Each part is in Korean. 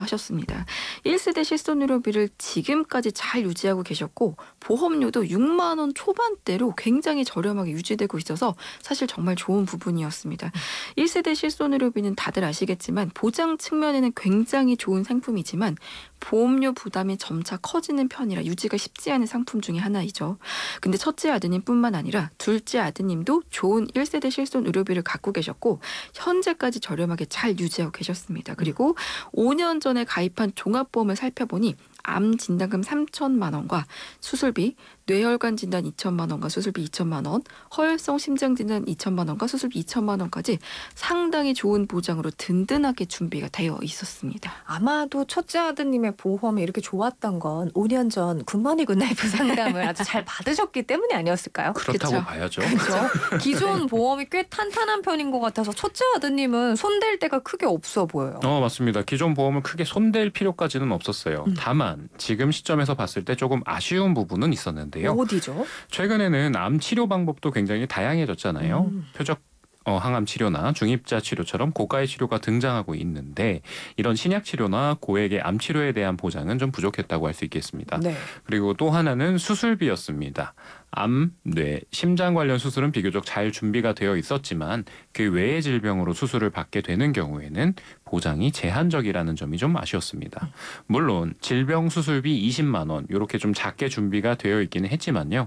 하셨습니다. 1세대 실손의료비를 지금까지 잘 유지하고 계셨고 보험료도 6만 원 초반대로 굉장히 저렴하게 유지되고 있어서 사실 정말 좋은 부분이었습니다. 1세대 실손의료비는 다들 아시겠지만 보장 측면에는 굉장히 좋은 상품이지만 보험료 부담이 점차 커지는 편이라 유지가 쉽지 않은 상품 중에 하나이죠. 근데 첫째 아드님뿐만 아니라 둘째 아드님도 좋은 1세대 실손 의료비를 갖고 계셨고 현재까지 저렴하게 잘 유지하고 계셨습니다. 그리고 5년 전에 가입한 종합보험을 살펴보니 암 진단금 3천만 원과 수술비, 뇌혈관 진단 2천만 원과 수술비 2천만 원, 허혈성 심장 진단 2천만 원과 수술비 2천만 원까지 상당히 좋은 보장으로 든든하게 준비가 되어 있었습니다. 아마도 첫째 아드님의 보험이 이렇게 좋았던 건 5년 전 굿모닝 굿나잇 상담을 아주 잘 받으셨기 때문이 아니었을까요? 그렇다고 그쵸? 봐야죠. 그렇죠. 기존 보험이 꽤 탄탄한 편인 것 같아서 첫째 아드님은 손댈 데가 크게 없어 보여요. 맞습니다. 기존 보험을 크게 손댈 필요까지는 없었어요. 다만 지금 시점에서 봤을 때 조금 아쉬운 부분은 있었는데요. 어디죠? 최근에는 암 치료 방법도 굉장히 다양해졌잖아요. 표적 항암 치료나 중입자 치료처럼 고가의 치료가 등장하고 있는데 이런 신약 치료나 고액의 암 치료에 대한 보장은 좀 부족했다고 할 수 있겠습니다. 네. 그리고 또 하나는 수술비였습니다. 암, 뇌, 심장 관련 수술은 비교적 잘 준비가 되어 있었지만 그 외의 질병으로 수술을 받게 되는 경우에는 보장이 제한적이라는 점이 좀 아쉬웠습니다. 물론 질병 수술비 20만 원 이렇게 좀 작게 준비가 되어 있기는 했지만요.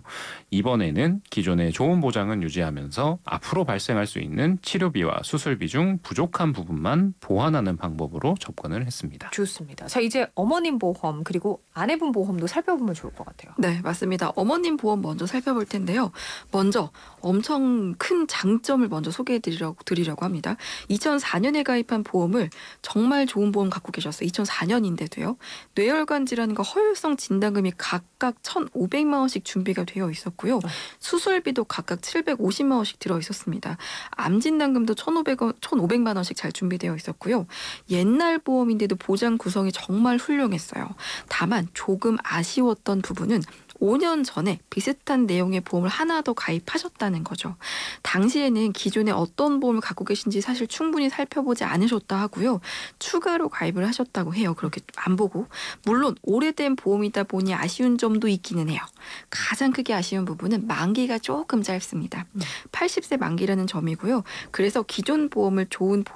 이번에는 기존의 좋은 보장은 유지하면서 앞으로 발생할 수 있는 치료비와 수술비 중 부족한 부분만 보완하는 방법으로 접근을 했습니다. 좋습니다. 자, 이제 어머님 보험 그리고 아내분 보험도 살펴보면 좋을 것 같아요. 네, 맞습니다. 어머님 보험 먼저 살펴볼 텐데요. 먼저 엄청 큰 장점을 먼저 소개해드리려고 합니다. 2004년에 가입한 보험을 정말 좋은 보험 갖고 계셨어요. 2004년인데도요. 뇌혈관 질환과 허혈성 진단금이 각각 1,500만 원씩 준비가 되어 있었고요. 수술비도 각각 750만 원씩 들어 있었습니다. 암 진단금도 1,500만 원씩 잘 준비되어 있었고요. 옛날 보험인데도 보장 구성이 정말 훌륭했어요. 다만 조금 아쉬웠던 부분은 5년 전에 비슷한 내용의 보험을 하나 더 가입하셨다는 거죠. 당시에는 기존에 어떤 보험을 갖고 계신지 사실 충분히 살펴보지 않으셨다 하고요. 추가로 가입을 하셨다고 해요. 그렇게 안 보고. 물론 오래된 보험이다 보니 아쉬운 점도 있기는 해요. 가장 크게 아쉬운 부분은 만기가 조금 짧습니다. 80세 만기라는 점이고요. 그래서 기존 보험을 좋은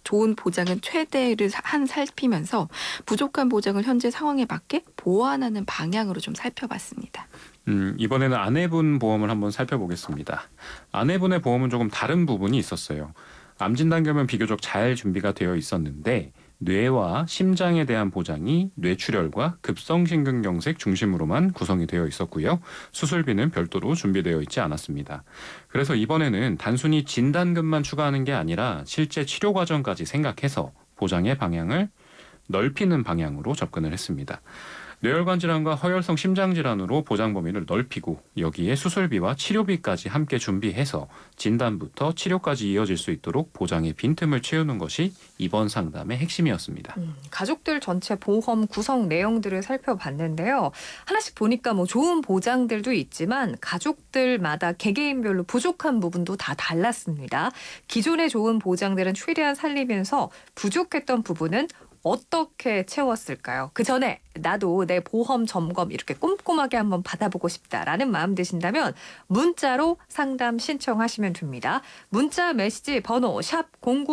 보장은 최대를 살피면서 부족한 보장을 현재 상황에 맞게 보완하는 방향으로 좀 살펴봤습니다. 이번에는 아내분 보험을 한번 살펴보겠습니다. 아내분의 보험은 조금 다른 부분이 있었어요. 암 진단금은 비교적 잘 준비가 되어 있었는데 뇌와 심장에 대한 보장이 뇌출혈과 급성심근경색 중심으로만 구성이 되어 있었고요. 수술비는 별도로 준비되어 있지 않았습니다. 그래서 이번에는 단순히 진단금만 추가하는 게 아니라 실제 치료 과정까지 생각해서 보장의 방향을 넓히는 방향으로 접근을 했습니다. 뇌혈관 질환과 허혈성 심장 질환으로 보장 범위를 넓히고 여기에 수술비와 치료비까지 함께 준비해서 진단부터 치료까지 이어질 수 있도록 보장의 빈틈을 채우는 것이 이번 상담의 핵심이었습니다. 가족들 전체 보험 구성 내용들을 살펴봤는데요. 하나씩 보니까 뭐 좋은 보장들도 있지만 가족들마다 개개인별로 부족한 부분도 다 달랐습니다. 기존의 좋은 보장들은 최대한 살리면서 부족했던 부분은 어떻게 채웠을까요? 그 전에 나도 내 보험 점검 이렇게 꼼꼼하게 한번 받아보고 싶다라는 마음 드신다면 문자로 상담 신청하시면 됩니다. 문자 메시지 번호 샵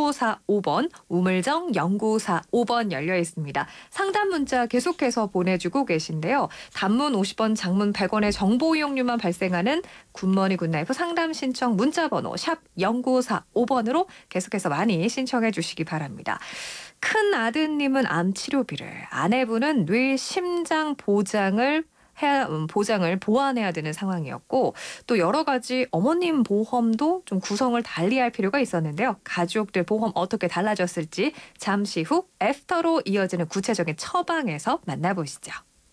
0945번 우물정 0945번 열려 있습니다. 상담 문자 계속해서 보내주고 계신데요. 단문 50원, 장문 100원의 정보 이용료만 발생하는 굿모닝 굿나잇 상담 신청 문자 번호 샵 0945번으로 계속해서 많이 신청해 주시기 바랍니다. 큰 아드님은 암 치료비를, 아내분은 뇌 심장 보장을 보완해야 되는 상황이었고 또 여러 가지 어머님 보험도 좀 구성을 달리할 필요가 있었는데요. 가족들 보험 어떻게 달라졌을지 잠시 후 애프터로 이어지는 구체적인 처방에서 만나보시죠.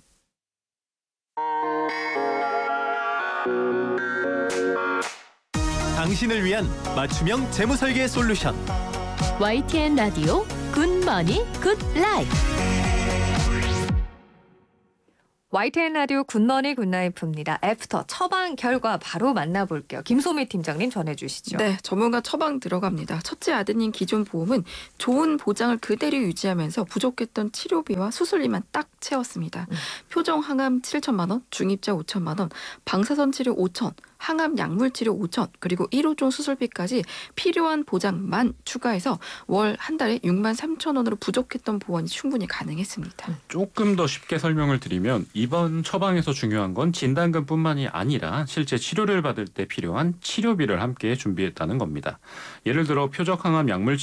당신을 위한 맞춤형 재무설계 솔루션 YTN 라디오 굿모닝 굿라이프. YTN 라디오 굿모닝 굿나잇입니다. 애프터 처방 결과 바로 만나볼게요. 김소미 팀장님 전해주시죠. 네, 전문가 처방 들어갑니다. 첫째 아드님 기존 보험은 좋은 보장을 그대로 유지하면서 부족했던 치료비와 수술비만 딱 채웠습니다. 표정 항암 7천만 원, 중입자 5천만 원, 방사선 치료 5천, 항암 약물 치료 5천, 그리고 1호종 수술비까지 필요한 보장만 추가해서 월 한 달에 6만 3천 원으로 부족했던 보험이 충분히 가능했습니다. 조금 더 쉽게 설명을 드리면 이번 처방에서 중요한 건 진단금뿐만이 아니라 실제 치료를 받을 때 필요한 치료비를 함께 준비했다는 겁니다. 예를 들어 표적 항암 약물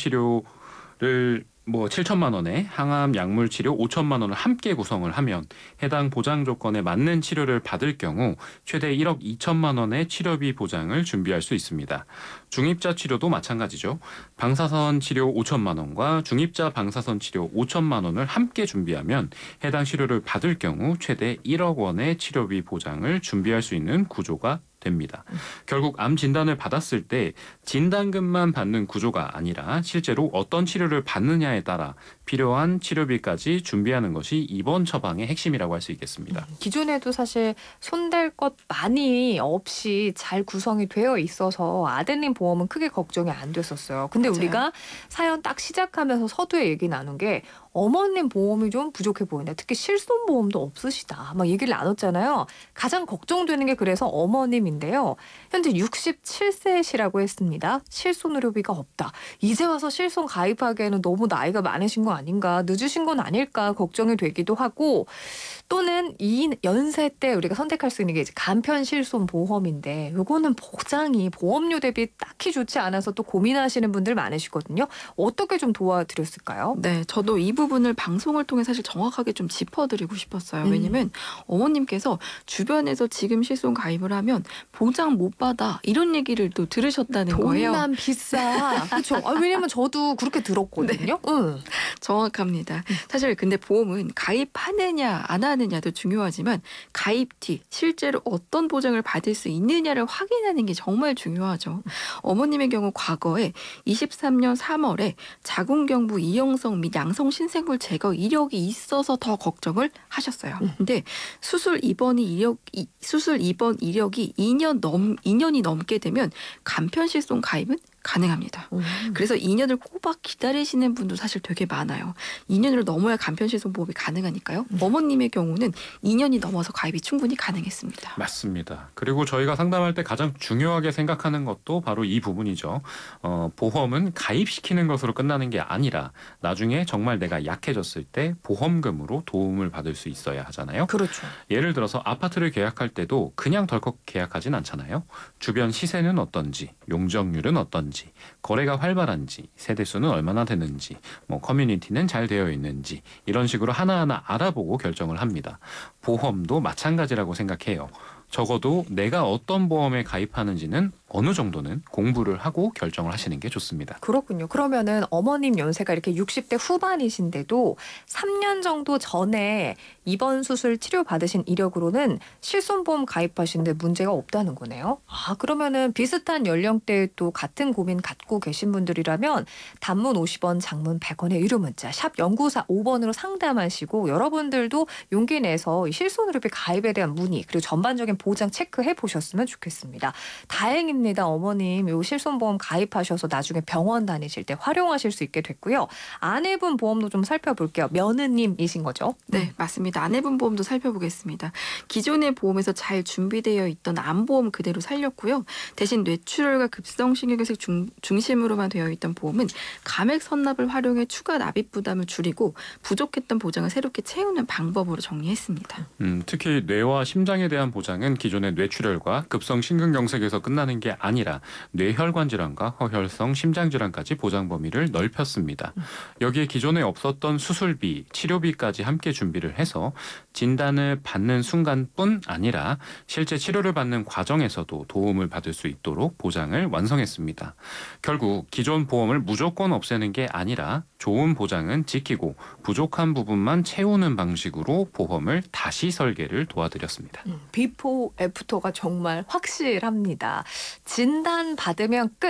치료를 7천만 원에 항암 약물 치료 5천만 원을 함께 구성을 하면 해당 보장 조건에 맞는 치료를 받을 경우 최대 1억 2천만 원의 치료비 보장을 준비할 수 있습니다. 중입자 치료도 마찬가지죠. 방사선 치료 5천만 원과 중입자 방사선 치료 5천만 원을 함께 준비하면 해당 치료를 받을 경우 최대 1억 원의 치료비 보장을 준비할 수 있는 구조가 됩니다. 결국 암 진단을 받았을 때 진단금만 받는 구조가 아니라 실제로 어떤 치료를 받느냐에 따라 필요한 치료비까지 준비하는 것이 이번 처방의 핵심이라고 할 수 있겠습니다. 기존에도 사실 손댈 것 많이 없이 잘 구성이 되어 있어서 아드님 보험은 크게 걱정이 안 됐었어요. 근데 맞아요. 우리가 사연 딱 시작하면서 서두에 얘기 나눈 게 어머님 보험이 좀 부족해 보인다. 특히 실손보험도 없으시다. 막 얘기를 나눴잖아요. 가장 걱정되는 게 그래서 어머님인데요. 현재 67세시라고 했습니다. 실손 의료비가 없다. 이제 와서 실손 가입하기에는 너무 나이가 많으신 거 아닌가, 늦으신 건 아닐까 걱정이 되기도 하고, 또는 이 연세 때 우리가 선택할 수 있는 게 이제 간편 실손 보험인데 요거는 보장이 보험료 대비 딱히 좋지 않아서 또 고민하시는 분들 많으시거든요. 어떻게 좀 도와드렸을까요? 네, 저도 이 부분을 방송을 통해 사실 정확하게 좀 짚어드리고 싶었어요. 왜냐면 어머님께서 주변에서 지금 실손 가입을 하면 보장 못 받아 이런 얘기를 또 들으셨다는 거예요. 돈만 비싸. 그렇죠. 왜냐면 저도 그렇게 들었거든요. 응. 정확합니다. 사실 근데 보험은 가입하느냐 안 하느냐도 중요하지만 가입 뒤 실제로 어떤 보장을 받을 수 있느냐를 확인하는 게 정말 중요하죠. 어머님의 경우 과거에 23년 3월에 자궁경부 이형성 및 양성 신생물 제거 이력이 있어서 더 걱정을 하셨어요. 근데 수술 입원 이력이 2년이 넘게 되면 간편 실손 가입은 가능합니다. 그래서 2년을 꼬박 기다리시는 분도 사실 되게 많아요. 2년을 넘어야 간편실손보험이 가능하니까요. 어머님의 경우는 2년이 넘어서 가입이 충분히 가능했습니다. 맞습니다. 그리고 저희가 상담할 때 가장 중요하게 생각하는 것도 바로 이 부분이죠. 보험은 가입시키는 것으로 끝나는 게 아니라 나중에 정말 내가 약해졌을 때 보험금으로 도움을 받을 수 있어야 하잖아요. 그렇죠. 예를 들어서 아파트를 계약할 때도 그냥 덜컥 계약하진 않잖아요. 주변 시세는 어떤지, 용적률은 어떤지, 거래가 활발한지, 세대수는 얼마나 되는지, 커뮤니티는 잘 되어 있는지 이런 식으로 하나하나 알아보고 결정을 합니다. 보험도 마찬가지라고 생각해요. 적어도 내가 어떤 보험에 가입하는지는 어느 정도는 공부를 하고 결정을 하시는 게 좋습니다. 그렇군요. 그러면은 어머님 연세가 이렇게 60대 후반이신데도 3년 정도 전에 입원 수술 치료 받으신 이력으로는 실손보험 가입하시는데 문제가 없다는 거네요. 그러면은 비슷한 연령대에 또 같은 고민 갖고 계신 분들이라면 단문 50원, 장문 100원의 유료 문자 샵 0945번으로 상담하시고 여러분들도 용기 내서 이 실손의료비 가입에 대한 문의 그리고 전반적인 보장 체크해 보셨으면 좋겠습니다. 다행입니다. 어머님 요 실손보험 가입하셔서 나중에 병원 다니실 때 활용하실 수 있게 됐고요. 아내분 보험도 좀 살펴볼게요. 며느님이신 거죠? 네, 맞습니다. 아내분 보험도 살펴보겠습니다. 기존의 보험에서 잘 준비되어 있던 암보험 그대로 살렸고요. 대신 뇌출혈과 급성신경쇠 중심으로만 되어 있던 보험은 감액 선납을 활용해 추가 납입 부담을 줄이고 부족했던 보장을 새롭게 채우는 방법으로 정리했습니다. 특히 뇌와 심장에 대한 보장은 기존의 뇌출혈과 급성심근경색에서 끝나는 게 아니라 뇌혈관 질환과 허혈성 심장 질환까지 보장 범위를 넓혔습니다. 여기에 기존에 없었던 수술비, 치료비까지 함께 준비를 해서 진단을 받는 순간뿐 아니라 실제 치료를 받는 과정에서도 도움을 받을 수 있도록 보장을 완성했습니다. 결국 기존 보험을 무조건 없애는 게 아니라 좋은 보장은 지키고 부족한 부분만 채우는 방식으로 보험을 다시 설계를 도와드렸습니다. 비포 애프터가 정말 확실합니다. 진단 받으면 끝.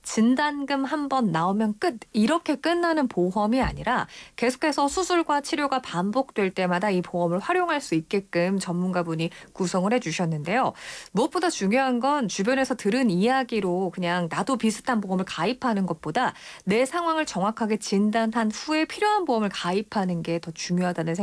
진단금 한 번 나오면 끝 이렇게 끝나는 보험이 아니라 계속해서 수술과 치료가 반복될 때마다 이 보험을 활용할 수 있게끔 전문가분이 구성을 해주셨는데요. 무엇보다 중요한 건 주변에서 들은 이야기로 그냥 나도 비슷한 보험을 가입하는 것보다 내 상황을 정확하게 진단한 후에 필요한 보험을 가입하는 게 더 중요하다는 생각이